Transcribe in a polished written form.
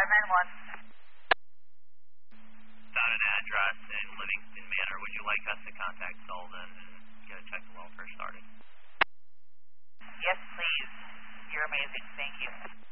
591. Found an address in Livingston Manor. Would you like us to contact Sullivan and get a check the welfare started? Yes, please. You're amazing. Thank you.